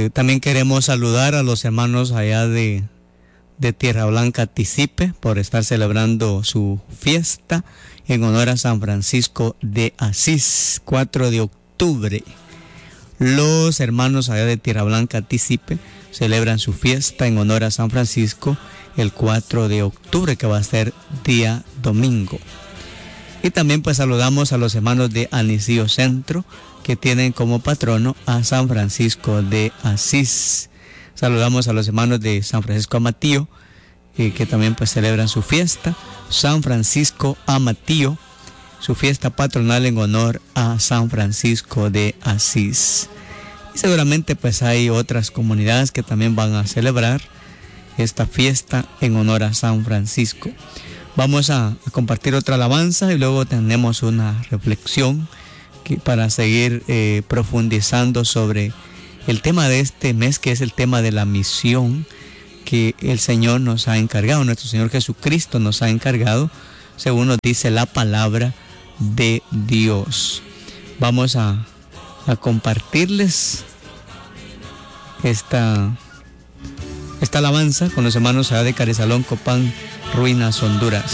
También queremos saludar a los hermanos allá de Tierra Blanca, Tizipe, por estar celebrando su fiesta en honor a San Francisco de Asís, 4 de octubre. Los hermanos allá de Tierra Blanca, Tizipe, celebran su fiesta en honor a San Francisco el 4 de octubre, que va a ser día domingo. Y también pues saludamos a los hermanos de Anicio Centro, que tienen como patrono a San Francisco de Asís. Saludamos a los hermanos de San Francisco Amatillo, que también pues celebran su fiesta. San Francisco Amatillo, su fiesta patronal en honor a San Francisco de Asís. Y seguramente pues hay otras comunidades que también van a celebrar esta fiesta en honor a San Francisco. Vamos a compartir otra alabanza y luego tenemos una reflexión para seguir profundizando sobre el tema de este mes, que es el tema de la misión que el Señor nos ha encargado, nuestro Señor Jesucristo nos ha encargado, según nos dice la palabra de Dios. Vamos a compartirles esta alabanza con los hermanos allá de Carizalón, Copán, Ruinas, Honduras.